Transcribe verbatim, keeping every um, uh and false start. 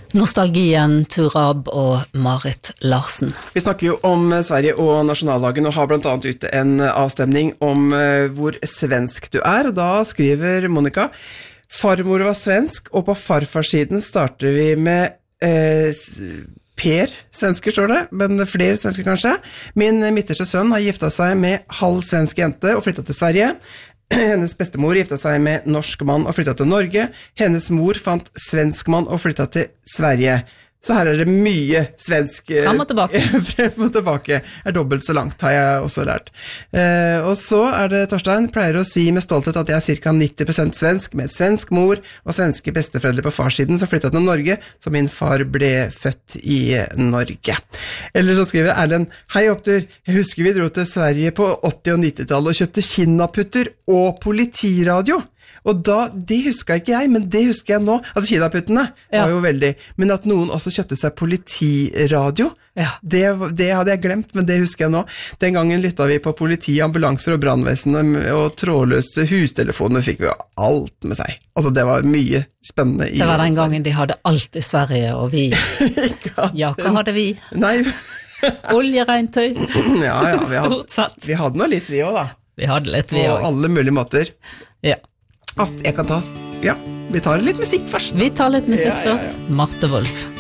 Nostalgien, Turab og Marit Larsen. Vi snakker jo om Sverige og nasjonaldagen, og har blant annet ute en avstemning om hvor svensk du er, og da skriver Monica: farmor var svensk, og på farfarssiden starter vi med eh, Per, svensker står det, men flere svensker kanskje. Min midterste sønn har giftet seg med halv svensk jente og flyttet til Sverige. Hennes bestemor giftet seg med norsk mann og flyttet til Norge. Hennes mor fant svensk mann og flyttet til Sverige. Så her er det mye svensk. Frem og tilbake. Frem og tilbake. Er dobbelt så langt, har jeg også lært. Eh, og så er det Torstein, pleier å si med stolthet at jeg er cirka nitti prosent svensk, med svensk mor og svenske besteforeldre på farssiden som flyttet til Norge, så min far ble født i Norge. Eller så skriver Erlend: hei opptur, jeg husker vi dro til Sverige på åtti- og nittitallet og kjøpte kinnaputter og politiradio. Og da, det husker ikke jeg, men det husker jeg nå. Altså kinnaputtene Ja. var jo veldig, men at noen også kjøpte seg politiradio, Ja. det, det hadde jeg glemt, men det husker jeg nå. Den gangen lyttet vi på politi, ambulanser og brandvesen, og trådløse hustelefoner fikk vi alt med seg. Altså det var mye spennende. I Det var den gangen de hadde alt i Sverige, og vi, ja, hva hadde vi? Nei, Oljeregntøy, ja, ja, vi hadde, stort sett. vi hadde noe litt vi også da. Vi hadde litt, vi På også. alle mulige måter. Ja. Ast, jeg kan ta, ja, vi tar litt musikk først. Vi tar litt musikk Ja, ja, ja. først. Marte Wolf.